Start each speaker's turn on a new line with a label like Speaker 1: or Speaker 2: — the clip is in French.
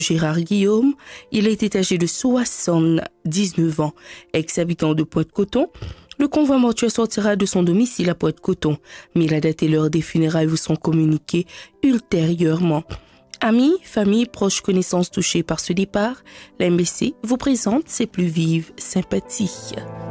Speaker 1: Gérard Guillaume, il était âgé de 79 ans, ex-habitant de Pointe-Coton. Le convoi mortuaire sortira de son domicile à Pointe-Coton, mais la date et l'heure des funérailles vous seront communiquées ultérieurement. Amis, familles, proches, connaissances touchés par ce départ, la MBC vous présente ses plus vives sympathies.